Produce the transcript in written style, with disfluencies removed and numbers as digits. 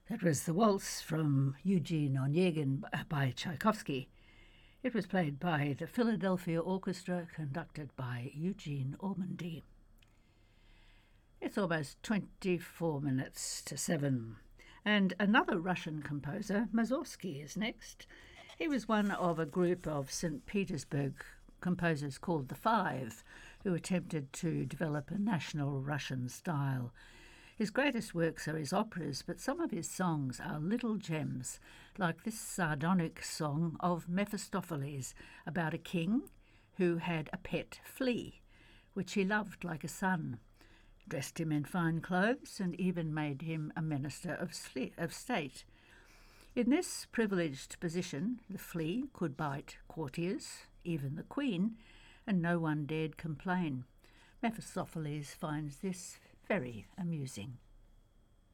That was the waltz from Eugene Onegin by Tchaikovsky. It was played by the Philadelphia Orchestra, conducted by Eugene Ormandy. It's almost 24 minutes to 7. And another Russian composer, Mussorgsky, is next. He was one of a group of St. Petersburg composers called the Five, who attempted to develop a national Russian style. His greatest works are his operas, but some of his songs are little gems, like this sardonic song of Mephistopheles about a king who had a pet flea, which he loved like a son, dressed him in fine clothes, and even made him a minister of state. In this privileged position, the flea could bite courtiers, even the queen, and no one dared complain. Mephistopheles finds this very amusing.